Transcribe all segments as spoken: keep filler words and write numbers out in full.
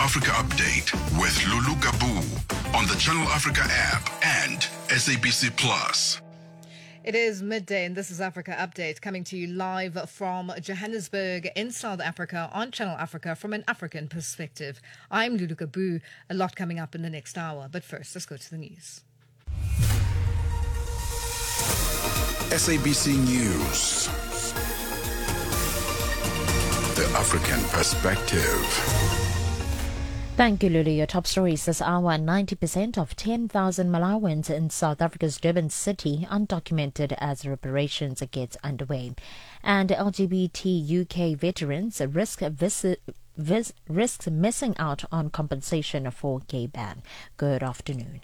Africa Update with Lulu Gabu on the Channel Africa app and S A B C Plus. It is midday and this is Africa Update coming to you live from Johannesburg in South Africa on Channel Africa from an African perspective. I'm Lulu Gabu. A lot coming up in the next hour, but first let's go to the news. S A B C News. The African perspective. Thank you, Lulu. Your top stories this hour. ninety percent of ten thousand Malawians in South Africa's Durban city undocumented as reparations gets underway. And L G B T U K veterans risk, vis- vis- risk missing out on compensation for gay ban. Good afternoon.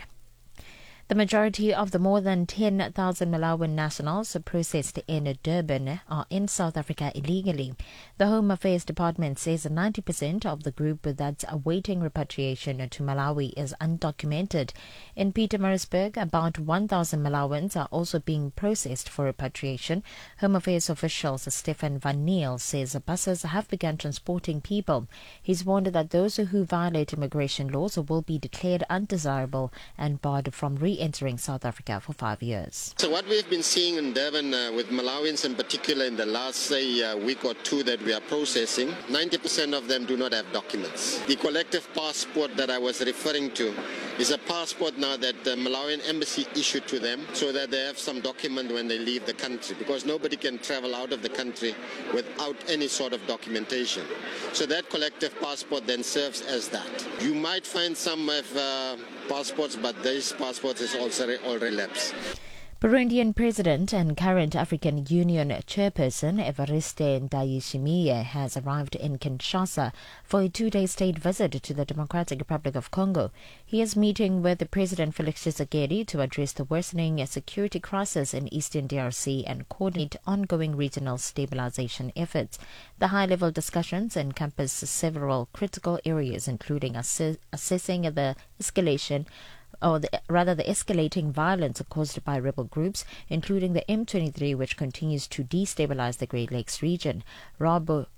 The majority of the more than ten thousand Malawian nationals processed in Durban are in South Africa illegally. The Home Affairs Department says ninety percent of the group that's awaiting repatriation to Malawi is undocumented. In Pietermaritzburg, about one thousand Malawians are also being processed for repatriation. Home Affairs official Stefan van Niel says buses have begun transporting people. He's warned that those who violate immigration laws will be declared undesirable and barred from re entering South Africa for five years. So what we've been seeing in Durban uh, with Malawians in particular in the last, say, uh, week or two that we are processing, ninety percent of them do not have documents. The collective passport that I was referring to is a passport now that the Malawian embassy issued to them so that they have some document when they leave the country, because nobody can travel out of the country without any sort of documentation. So that collective passport then serves as that. You might find some have uh, passports, but these passports is also already lapsed. Burundian President and current African Union Chairperson Evariste Ndayishimiye has arrived in Kinshasa for a two-day state visit to the Democratic Republic of Congo. He is meeting with President Felix Tshisekedi to address the worsening security crisis in eastern D R C and coordinate ongoing regional stabilization efforts. The high-level discussions encompass several critical areas, including ass- assessing the escalation or the, rather the escalating violence caused by rebel groups, including the M twenty-three, which continues to destabilize the Great Lakes region. Rob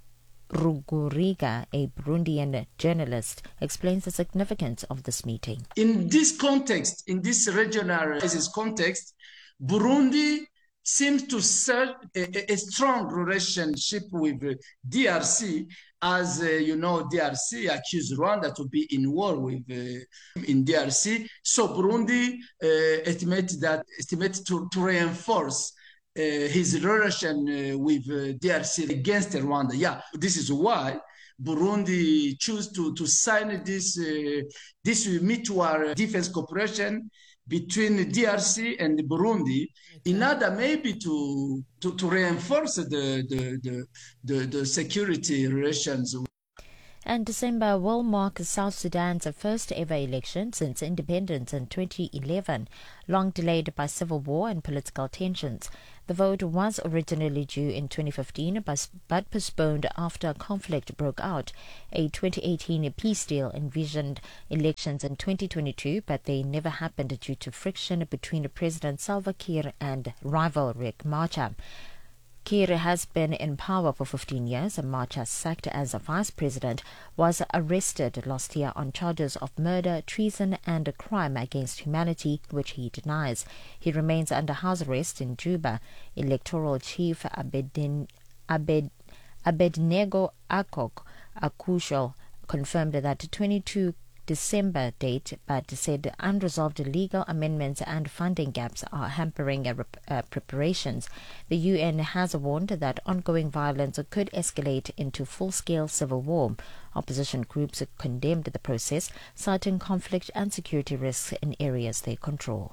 Ruguriga, a Burundian journalist, explains the significance of this meeting. In this context, in this regional crisis context, Burundi seems to serve a, a strong relationship with D R C, as uh, you know, D R C accused Rwanda to be in war with uh, in D R C. So Burundi uh, estimates that estimates to, to reinforce uh, his relation uh, with uh, D R C against Rwanda. Yeah, this is why Burundi chose to to sign this uh, this mutual defense cooperation between D R C and Burundi, okay, in order maybe to to, to reinforce the the, the the the security relations. And December will mark South Sudan's first ever election since independence in twenty eleven, long delayed by civil war and political tensions. The vote was originally due in twenty fifteen but postponed after conflict broke out. A twenty eighteen peace deal envisioned elections in twenty twenty-two, but they never happened due to friction between President Salva Kiir and rival Riek Machar. Kiir has been in power for fifteen years and Machar, sacked as a vice president, was arrested last year on charges of murder, treason and a crime against humanity, which he denies. He remains under house arrest in Juba. Electoral chief Abedin, Abed, Abednego Akok Akushel confirmed that twenty-two December date, but said unresolved legal amendments and funding gaps are hampering uh, uh, preparations. The U N has warned that ongoing violence could escalate into full-scale civil war. Opposition groups condemned the process, citing conflict and security risks in areas they control.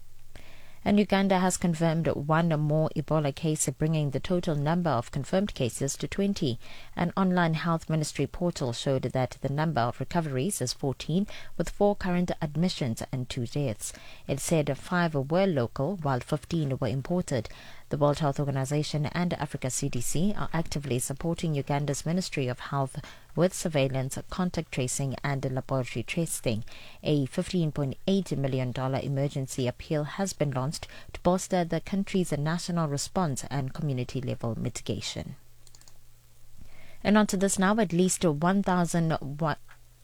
And Uganda has confirmed one more Ebola case, bringing the total number of confirmed cases to twenty. An online health ministry portal showed that the number of recoveries is fourteen, with four current admissions and two deaths. It said five were local, while fifteen were imported. The World Health Organization and Africa C D C are actively supporting Uganda's Ministry of Health with surveillance, contact tracing and laboratory testing. A fifteen point eight million dollars emergency appeal has been launched to bolster the country's national response and community-level mitigation. And on to this now, at least one thousand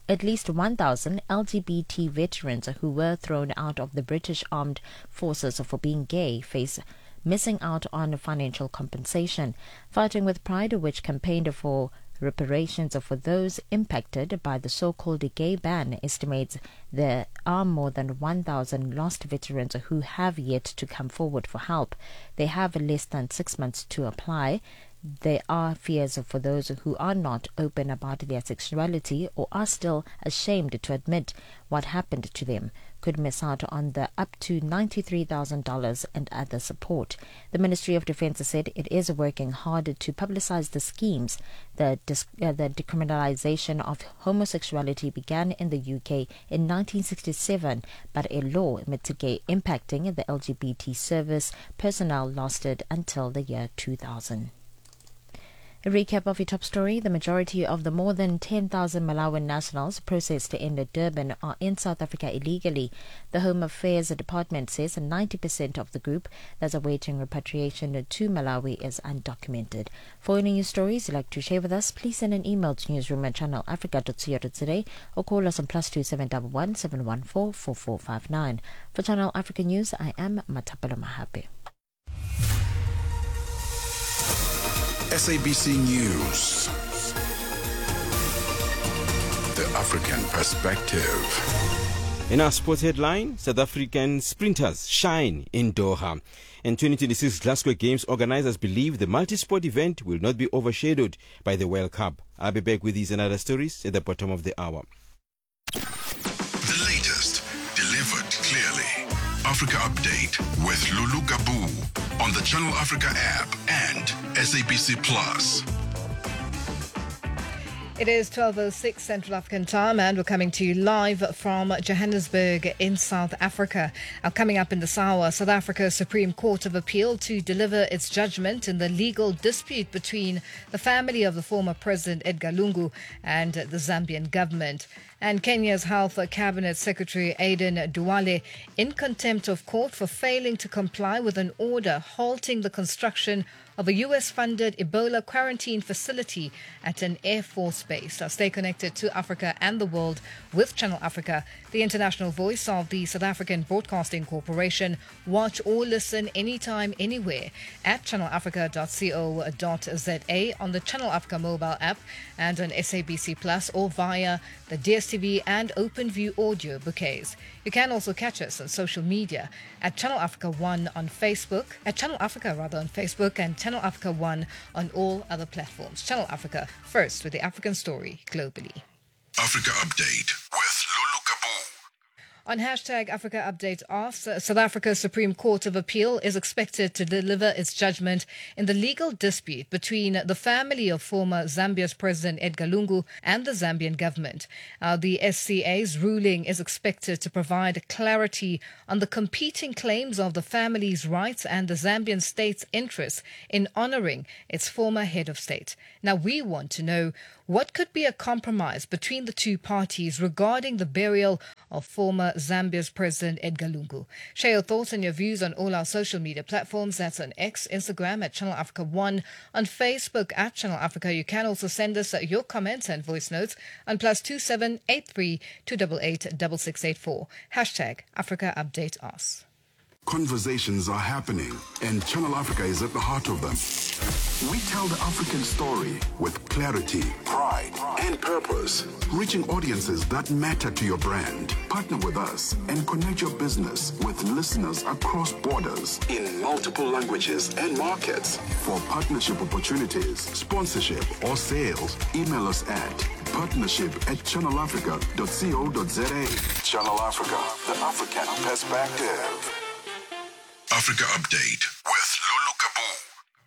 at least one thousand L G B T veterans who were thrown out of the British Armed Forces for being gay face missing out on financial compensation. Fighting with Pride, which campaigned for reparations for those impacted by the so-called gay ban, estimates there are more than one thousand lost veterans who have yet to come forward for help. They have less than six months to apply. There are fears for those who are not open about their sexuality or are still ashamed to admit what happened to them, could miss out on the up to ninety-three thousand dollars and other support. The Ministry of Defence said it is working hard to publicise the schemes. The, dis- uh, the decriminalisation of homosexuality began in the U K in nineteen sixty-seven, but a law mitigate impacting the L G B T service personnel lasted until the year two thousand. A recap of your top story. The majority of the more than ten thousand Malawian nationals processed in Durban are in South Africa illegally. The Home Affairs Department says ninety percent of the group that's awaiting repatriation to Malawi is undocumented. For any news stories you'd like to share with us, please send an email to newsroom at channel africa dot co dot za or call us on plus two seven one one seven one four four four five nine. For Channel Africa News, I am Matapelo Mahape. S A B C News. The African perspective. In our sports headline, South African sprinters shine in Doha. In twenty twenty-six Glasgow Games, organizers believe the multi-sport event will not be overshadowed by the World Cup. I'll be back with these and other stories at the bottom of the hour. The latest, delivered clearly. Africa Update with Lulu Gabu on the Channel Africa app and S A B C Plus. It is twelve oh six Central African time and we're coming to you live from Johannesburg in South Africa. Now, coming up in this hour, South Africa's Supreme Court of Appeal to deliver its judgment in the legal dispute between the family of the former President Edgar Lungu and the Zambian government. And Kenya's Health Cabinet Secretary Aden Duale in contempt of court for failing to comply with an order halting the construction of a U S-funded Ebola quarantine facility at an Air Force base. Now, stay connected to Africa and the world with Channel Africa, the international voice of the South African Broadcasting Corporation. Watch or listen anytime, anywhere at channel africa dot co dot za, on the Channel Africa mobile app and on S A B C Plus, or via the D S T V and OpenView audio bouquets. You can also catch us on social media at Channel Africa One on Facebook, at Channel Africa rather on Facebook, and Channel Africa One on all other platforms. Channel Africa, first with the African story globally. Africa Update with Lulu Gabu. On hashtag Africa Update asks, South Africa's Supreme Court of Appeal is expected to deliver its judgment in the legal dispute between the family of former Zambia's President Edgar Lungu and the Zambian government. Uh, the S C A's ruling is expected to provide clarity on the competing claims of the family's rights and the Zambian state's interest in honouring its former head of state. Now, we want to know what could be a compromise between the two parties regarding the burial of former Zambia's President Edgar Lungu. Share your thoughts and your views on all our social media platforms. That's on X, Instagram at Channel Africa One, on Facebook at Channel Africa. You can also send us your comments and voice notes on plus two seven eight three two eight eight six six eight four. Hashtag Africa Update Us. Conversations are happening, and Channel Africa is at the heart of them. We tell the African story with clarity, pride, and purpose, reaching audiences that matter to your brand. Partner with us and connect your business with listeners across borders in multiple languages and markets. For partnership opportunities, sponsorship, or sales, email us at partnership at channel africa dot co dot za. Channel Africa, the African perspective. Africa Update with Lulu Gabu.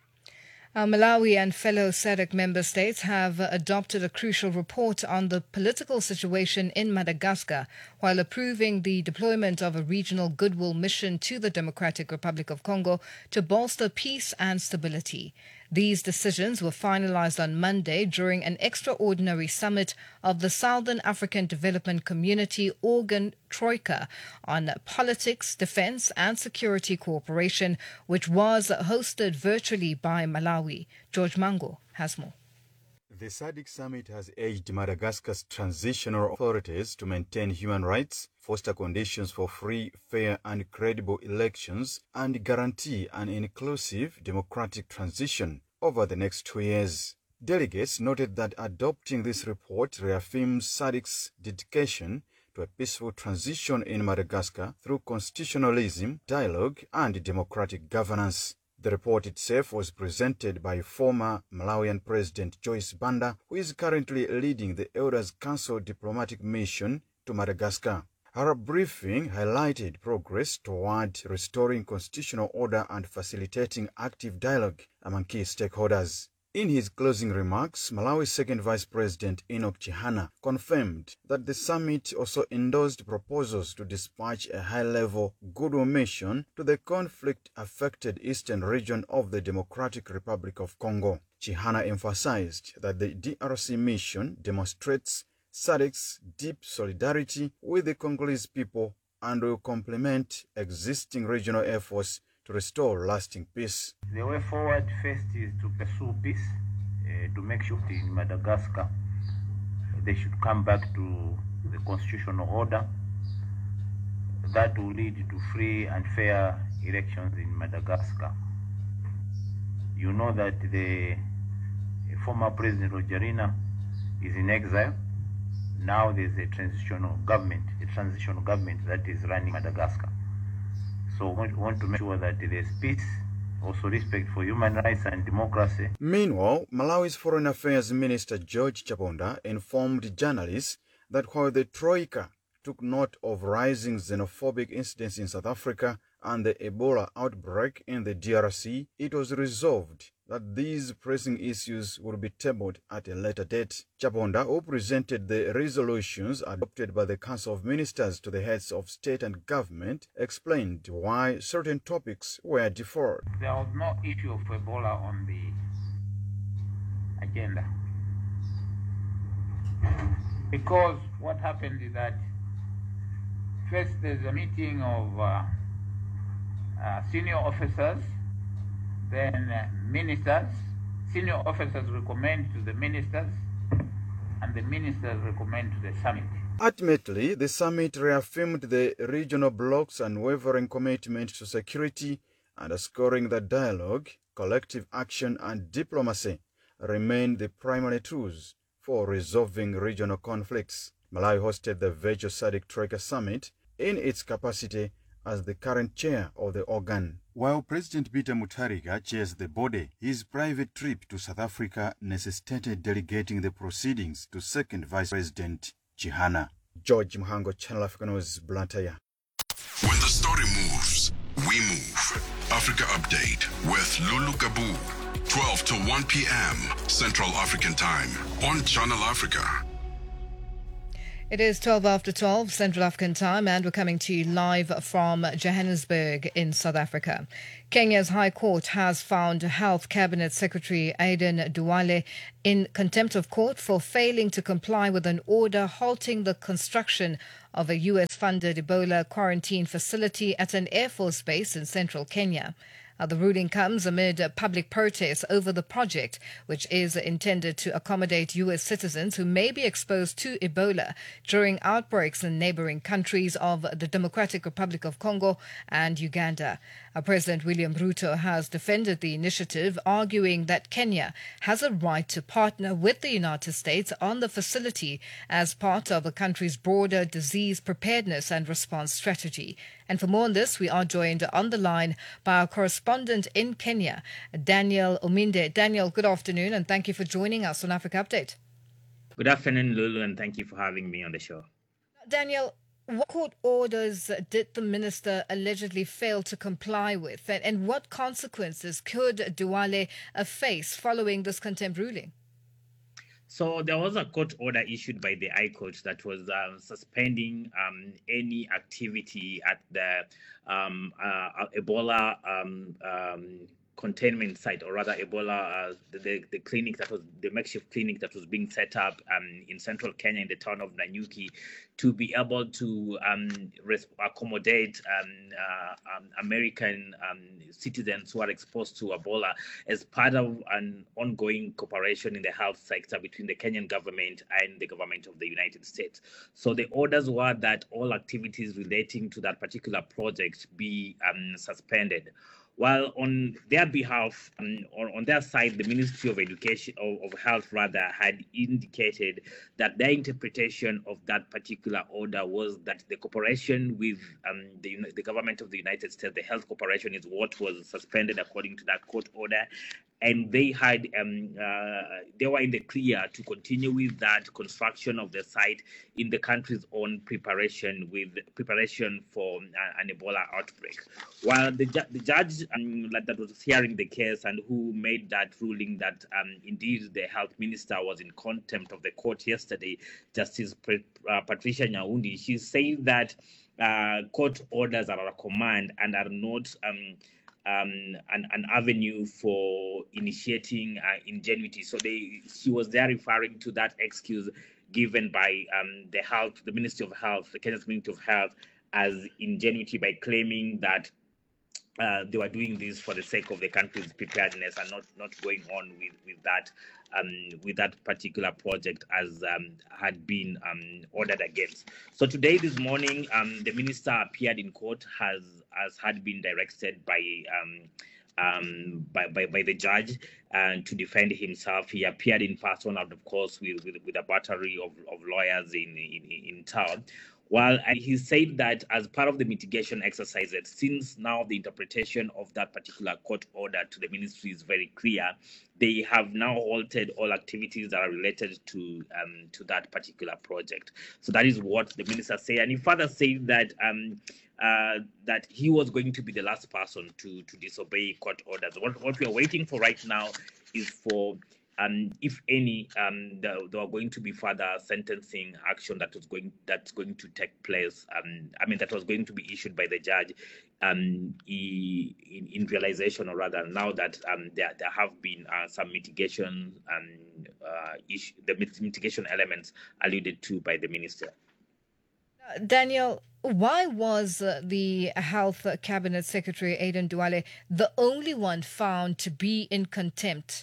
Uh, Malawi and fellow S A D C member states have uh, adopted a crucial report on the political situation in Madagascar while approving the deployment of a regional goodwill mission to the Democratic Republic of Congo to bolster peace and stability. These decisions were finalized on Monday during an extraordinary summit of the Southern African Development Community Organ Troika on politics, defense and security cooperation, which was hosted virtually by Malawi. George Mango has more. The SADC summit has urged Madagascar's transitional authorities to maintain human rights, foster conditions for free, fair and credible elections, and guarantee an inclusive democratic transition over the next two years. Delegates noted that adopting this report reaffirms SADC's dedication to a peaceful transition in Madagascar through constitutionalism, dialogue, and democratic governance. The report itself was presented by former Malawian President Joyce Banda, who is currently leading the Elders Council diplomatic mission to Madagascar. Her briefing highlighted progress toward restoring constitutional order and facilitating active dialogue among key stakeholders. In his closing remarks, Malawi's second Vice President Enoch Chihana confirmed that the summit also endorsed proposals to dispatch a high-level goodwill mission to the conflict-affected eastern region of the Democratic Republic of Congo. Chihana emphasized that the D R C mission demonstrates SADC's deep solidarity with the Congolese people and will complement existing regional efforts to restore lasting peace. The way forward first is to pursue peace, uh, to make sure in Madagascar they should come back to the constitutional order. That will lead to free and fair elections in Madagascar. You know that the former President Rajoelina is in exile. Now there's a transitional government, a transitional government that is running Madagascar. So we want to make sure that there's peace, also respect for human rights and democracy. Meanwhile, Malawi's Foreign Affairs Minister George Chaponda informed journalists that while the Troika took note of rising xenophobic incidents in South Africa and the Ebola outbreak in the D R C, it was resolved that these pressing issues would be tabled at a later date. Chaponda, who presented the resolutions adopted by the Council of Ministers to the heads of state and government, explained why certain topics were deferred. There was no issue of Ebola on the agenda. Because what happened is that first there's a meeting of uh, uh, senior officers, then uh, ministers. Senior officers recommend to the ministers, and the ministers recommend to the summit. Ultimately, the summit reaffirmed the regional bloc's unwavering commitment to security, underscoring that dialogue, collective action, and diplomacy remain the primary tools for resolving regional conflicts. Malawi hosted the virtual SADC Troika Summit in its capacity as the current chair of the organ. While President Peter Mutharika chairs the body, his private trip to South Africa necessitated delegating the proceedings to second Vice President Chihana. George Muhango, Channel Africa News, Blantyre. When the story moves, we move. Africa Update with Lulu Kabu, twelve to one p m Central African Time on Channel Africa. It is twelve after twelve Central African Time, and we're coming to you live from Johannesburg in South Africa. Kenya's High Court has found Health Cabinet Secretary Aden Duale in contempt of court for failing to comply with an order halting the construction of a U S-funded Ebola quarantine facility at an Air Force base in central Kenya. Uh, the ruling comes amid uh, public protests over the project, which is intended to accommodate U S citizens who may be exposed to Ebola during outbreaks in neighboring countries of the Democratic Republic of Congo and Uganda. Uh, President William Ruto has defended the initiative, arguing that Kenya has a right to partner with the United States on the facility as part of the country's broader disease preparedness and response strategy. And for more on this, we are joined on the line by our correspondent in Kenya, Daniel Ominde. Daniel, good afternoon, and thank you for joining us on Africa Update. Good afternoon, Lulu, and thank you for having me on the show. Daniel, what court orders did the minister allegedly fail to comply with, and, and what consequences could Duale face following this contempt ruling? So there was a court order issued by the High Court that was uh, suspending um, any activity at the um, uh, Ebola um, um, containment site, or rather Ebola, uh, the, the, the clinic that was the makeshift clinic that was being set up um, in central Kenya in the town of Nanyuki, to be able to um, res- accommodate um, uh, um, American um, citizens who are exposed to Ebola as part of an ongoing cooperation in the health sector between the Kenyan government and the government of the United States. So the orders were that all activities relating to that particular project be um, suspended. While on their behalf, um, or on their side, the Ministry of Education, of, of Health rather, had indicated that their interpretation of that particular order was that the cooperation with um, the, the government of the United States, the health cooperation, is what was suspended according to that court order. And they had, um, uh, they were in the clear to continue with that construction of the site in the country's own preparation, with preparation for uh, an Ebola outbreak. While the, ju- the judge um, that was hearing the case and who made that ruling that um, indeed the health minister was in contempt of the court yesterday, Justice uh, Patricia Nyaundi, she said that uh, court orders are a command and are not um, Um, an, an avenue for initiating uh, ingenuity. So they, she was there referring to that excuse given by um, the health, the Ministry of Health, the Kenya's Ministry of Health, as ingenuity by claiming that uh, they were doing this for the sake of the country's preparedness and not, not going on with, with that um, with that particular project as um, had been um, ordered against. So today, this morning, um, the minister appeared in court as, as had been directed by um, um, by, by, by the judge and to defend himself. He appeared in person and, of course, with, with, with a battery of, of lawyers in, in, in town. Well, and he said that as part of the mitigation exercises, since now the interpretation of that particular court order to the ministry is very clear, they have now halted all activities that are related to um, to that particular project. So that is what the minister said. And he further said that um, uh, that he was going to be the last person to, to disobey court orders. What, what we are waiting for right now is for Um, if any, um, there, there are going to be further sentencing action that was going that's going to take place. Um, I mean, that was going to be issued by the judge um, in, in realization, or rather, now that um, there there have been uh, some mitigation um, uh, issue, the mitigation elements alluded to by the minister. Daniel, why was uh, the Health Cabinet Secretary Aden Duale the only one found to be in contempt?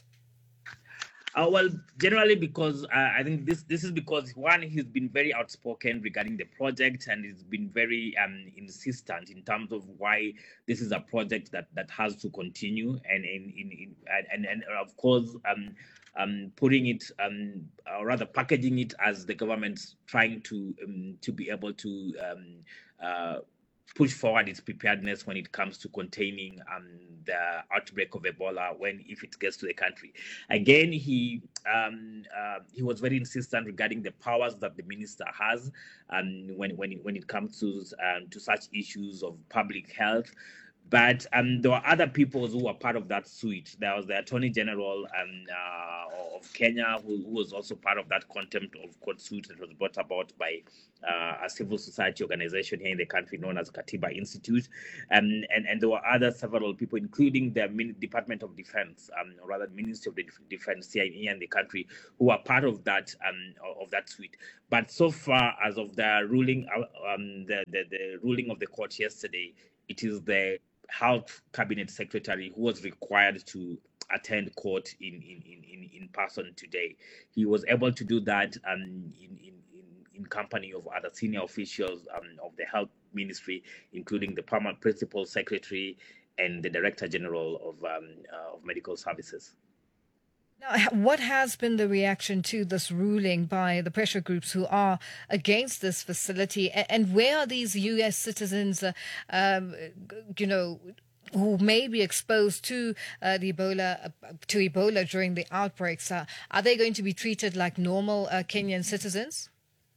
Uh, well, generally because uh, I think this this is because, one, he's been very outspoken regarding the project, and he's been very um, insistent in terms of why this is a project that, that has to continue, and in, in, in and, and of course um, um, putting it um, or rather packaging it as the government's trying to um, to be able to um, uh, push forward its preparedness when it comes to containing um, the outbreak of Ebola when if it gets to the country. Again, he um, uh, he was very insistent regarding the powers that the minister has um, when when it, when it comes to um, to such issues of public health. But um, there were other people who were part of that suite. There was the Attorney General um, uh, of Kenya, who, who was also part of that contempt of court suit that was brought about by uh, a civil society organization here in the country known as Katiba Institute. Um, and, and there were other several people, including the Department of Defense, um, or rather Ministry of the Defense here in the country, who are part of that um, of that suite. But so far, as of the ruling, um, the, the, the ruling of the court yesterday, it is the Health Cabinet Secretary who was required to attend court in, in, in, in person today. He was able to do that um, in, in, in company of other senior officials um, of the Health Ministry, including the permanent Principal Secretary and the Director General of, um, uh, of Medical Services. Now, what has been the reaction to this ruling by the pressure groups who are against this facility? And where are these U S citizens, uh, um, you know, who may be exposed to uh, the Ebola uh, to Ebola during the outbreaks? Uh, are they going to be treated like normal uh, Kenyan citizens?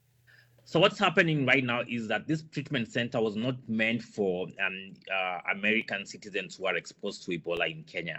So what's happening right now is that this treatment center was not meant for um, uh, American citizens who are exposed to Ebola in Kenya.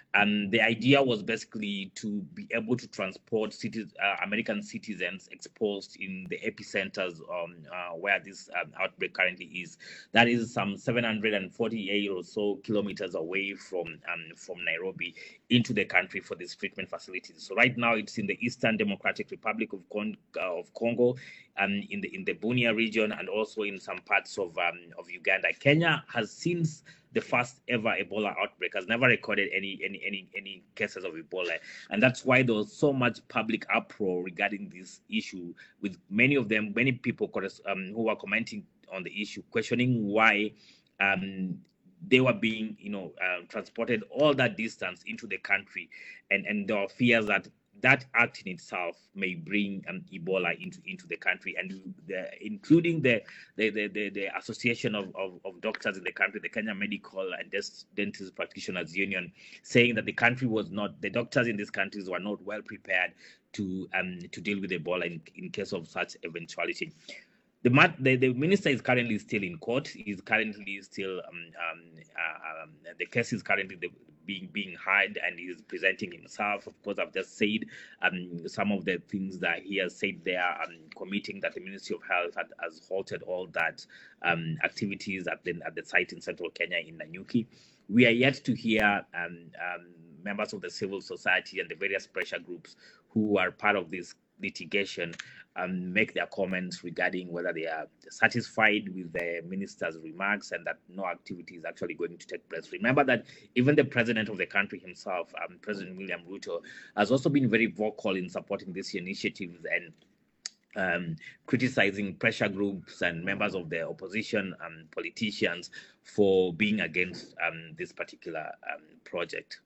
Um, the idea was basically to be able to transport cities, uh, American citizens exposed in the epicenters um, uh, where this um, outbreak currently is. That is some seven hundred forty-eight or so kilometers away from um, from Nairobi into the country for these treatment facilities. So right now it's in the Eastern Democratic Republic of, Con- uh, of Congo, um, in the in the Bunia region, and also in some parts of um, of Uganda. Kenya has since the first ever Ebola outbreak has never recorded any any any any cases of Ebola, and that's why there was so much public uproar regarding this issue. With many of them, many people um, who were commenting on the issue, questioning why um, they were being, you know, uh, transported all that distance into the country, and and there are fears that that act in itself may bring um, Ebola into, into the country, and the, including the the, the, the the Association of, of, of Doctors in the country, the Kenya Medical and Dentist Practitioners Union, saying that the country was not, the doctors in these countries were not well prepared to um to deal with Ebola in, in case of such eventuality. The, the, the minister is currently still in court. He's currently still, um, um, uh, um, the case is currently the, being being heard, and he's presenting himself. Of course, I've just said um, some of the things that he has said there, um, committing that the Ministry of Health had, has halted all that um, activities at the, at the site in central Kenya in Nanyuki. We are yet to hear um, um, members of the civil society and the various pressure groups who are part of this litigation um, make their comments regarding whether they are satisfied with the minister's remarks and that no activity is actually going to take place. Remember that even the president of the country himself, um, President William Ruto, has also been very vocal in supporting these initiatives and um, criticizing pressure groups and members of the opposition and politicians for being against um, this particular um, project.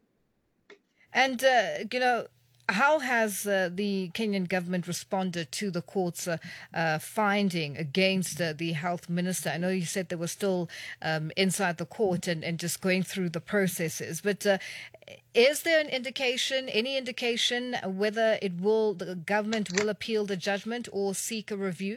And, uh, you know, how has uh, the Kenyan government responded to the court's uh, uh, finding against uh, the health minister? I know you said they were still um, inside the court and, and just going through the processes, but uh, is there an indication, any indication whether it will, the government will appeal the judgment or seek a review?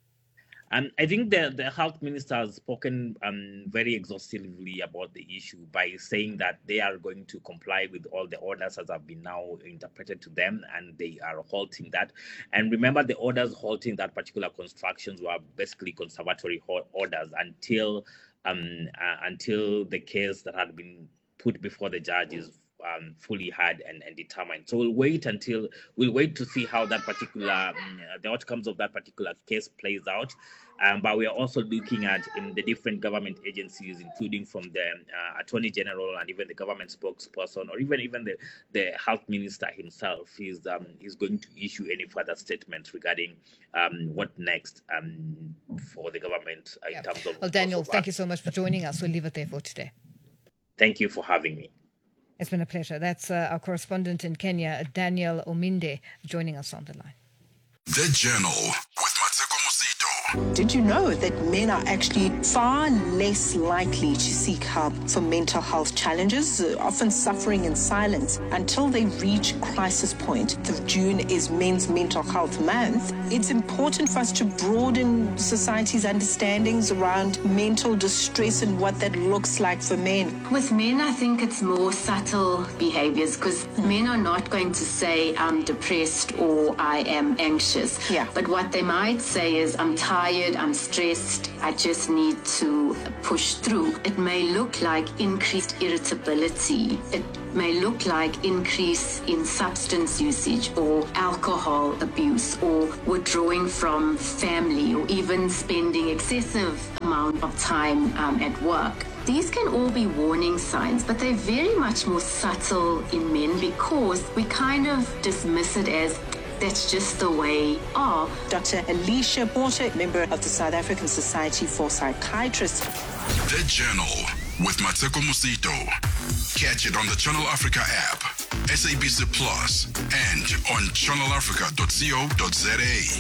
And I think the, the health minister has spoken um, very exhaustively about the issue by saying that they are going to comply with all the orders as have been now interpreted to them, and they are halting that. And remember, the orders halting that particular constructions were basically conservatory orders until um, uh, until the case that had been put before the judge is Um, fully heard and, and determined. So we'll wait until we'll wait to see how that particular um, the outcomes of that particular case plays out. Um, but we are also looking at in the different government agencies, including from the uh, Attorney General and even the government spokesperson, or even even the, the health minister himself is um, is going to issue any further statements regarding um, what next um, for the government uh, yeah. in terms of. Well, Daniel, thank you so much for joining us. We'll leave it there for today. Thank you for having me. It's been a pleasure. That's uh, our correspondent in Kenya, Daniel Ominde, joining us on the line. The Journal with Mateko Musito. Did you know that men are actually far less likely to seek help for mental health challenges, uh, often suffering in silence until they reach crisis point? The June is Men's Mental Health Month. It's important for us to broaden society's understandings around mental distress and what that looks like for men. With men, I think it's more subtle behaviors, because men are not going to say, I'm depressed or I am anxious. Yeah. But what they might say is, I'm tired, I'm stressed, I just need to push through. It may look like increased irritability. It may look like increase in substance usage or alcohol abuse or withdrawing from family or even spending excessive amount of time um, at work. These can all be warning signs, but they're very much more subtle in men because we kind of dismiss it as that's just the way are. Doctor Alicia Porter, member of the South African Society for Psychiatrists. The Journal with Mateko Musito. Catch it on the Channel Africa app, S A B C Plus, and on channel africa dot co dot za.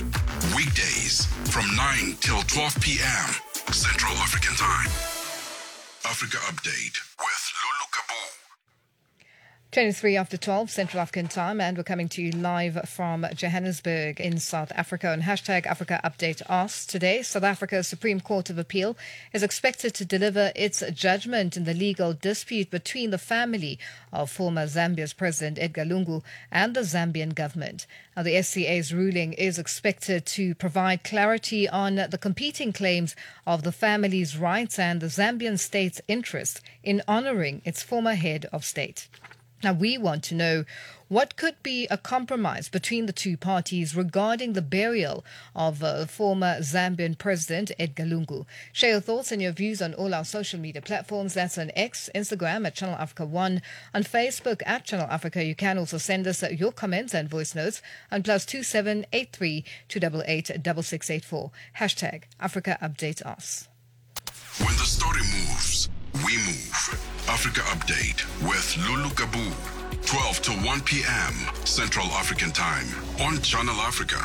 Weekdays from nine till twelve p.m. Central African Time. Africa Update with Lulu Kabu. twenty-three after twelve Central African time, and we're coming to you live from Johannesburg in South Africa on hashtag Africa Update Asks. Today, South Africa's Supreme Court of Appeal is expected to deliver its judgment in the legal dispute between the family of former Zambia's President Edgar Lungu and the Zambian government. Now, the S C A's ruling is expected to provide clarity on the competing claims of the family's rights and the Zambian state's interest in honouring its former head of state. Now, we want to know what could be a compromise between the two parties regarding the burial of uh, former Zambian President Edgar Lungu. Share your thoughts and your views on all our social media platforms. That's on X, Instagram at Channel Africa one, on Facebook at Channel Africa. You can also send us uh, your comments and voice notes on plus two seven eight three two eight eight six six eight four. Hashtag Africa Update Us. When the story moves, we move. Africa Update with Lulu Gabu, twelve to one p.m. Central African Time on Channel Africa.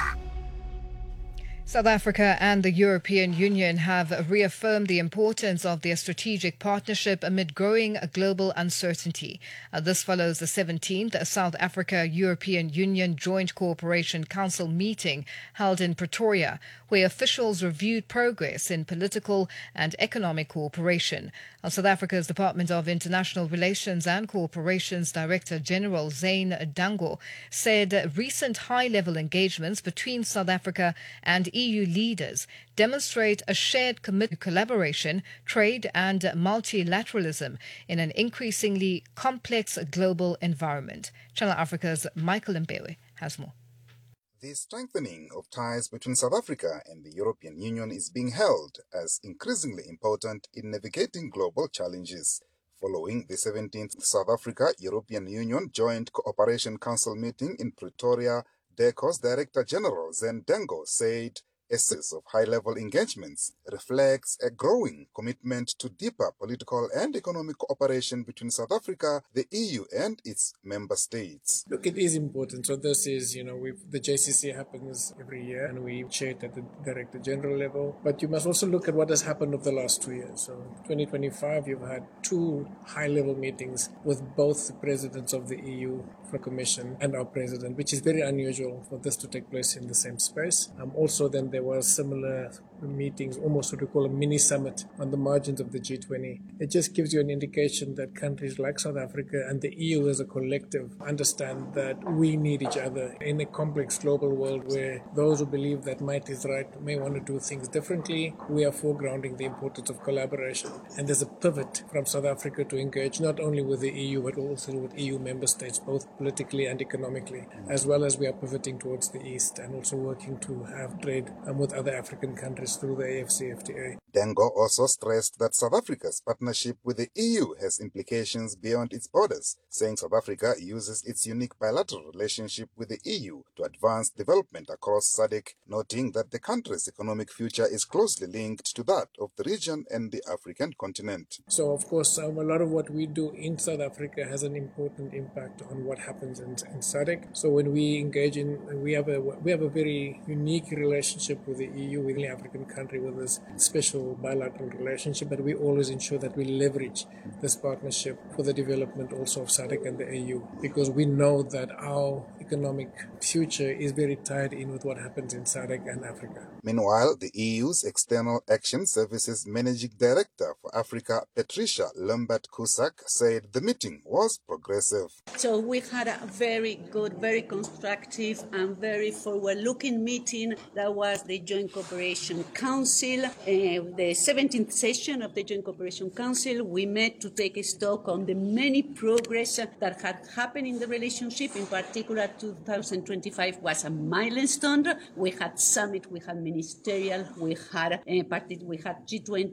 South Africa and the European Union have reaffirmed the importance of their strategic partnership amid growing global uncertainty. Uh, this follows the seventeenth South Africa-European Union Joint Cooperation Council meeting held in Pretoria, where officials reviewed progress in political and economic cooperation. Uh, South Africa's Department of International Relations and Cooperation's Director General Zane Dango said recent high-level engagements between South Africa and E U leaders demonstrate a shared commitment to collaboration, trade and multilateralism in an increasingly complex global environment. Channel Africa's Michael Mbewe has more. The strengthening of ties between South Africa and the European Union is being held as increasingly important in navigating global challenges. Following the seventeenth South Africa-European Union Joint Cooperation Council meeting in Pretoria, DECO's Director General Zane Dango said a series of high-level engagements reflects a growing commitment to deeper political and economic cooperation between South Africa, the E U, and its member states. Look, it is important. So this is, you know, we've, the J C C happens every year, and we chair it at the Director General level. But you must also look at what has happened over the last two years. So twenty twenty-five, you've had two high-level meetings with both the presidents of the E U for Commission and our president, which is very unusual for this to take place in the same space. Um, also, then there were similar meetings, almost what we call a mini summit on the margins of the G twenty. It just gives you an indication that countries like South Africa and the E U as a collective understand that we need each other in a complex global world where those who believe that might is right may want to do things differently. We are foregrounding the importance of collaboration. And there's a pivot from South Africa to engage not only with the E U but also with E U member states, both politically and economically, as well as we are pivoting towards the East and also working to have trade um, with other African countries through the A F C F T A. Dango also stressed that South Africa's partnership with the E U has implications beyond its borders, saying South Africa uses its unique bilateral relationship with the E U to advance development across SADC, noting that the country's economic future is closely linked to that of the region and the African continent. So, of course, um, a lot of what we do in South Africa has an important impact on what happens in, in SADC. So when we engage in, we have a we have a very unique relationship with the E U, with the African country, with this special bilateral relationship, but we always ensure that we leverage this partnership for the development also of SADC and the E U, because we know that our economic future is very tied in with what happens in SADC and Africa. Meanwhile, the E U's External Action Services Managing Director for Africa, Patricia Lambert-Cusack, said the meeting was progressive. So we had a very good, very constructive and very forward-looking meeting. That was the Joint Cooperation Council, uh, the seventeenth session of the Joint Cooperation Council. We met to take a stock on the many progress that had happened in the relationship. In particular, two thousand twenty-five was a milestone. We had summit, we had ministerial, we had uh, party, we had G twenty.